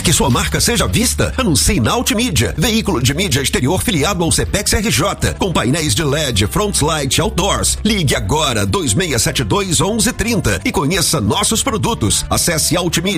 que sua marca seja vista? Anuncie na Ultimídia, veículo de mídia exterior filiado ao Cepex RJ, com painéis de LED, front light, outdoors. Ligue agora 2672 1130 e conheça nossos produtos. Acesse Ultimídia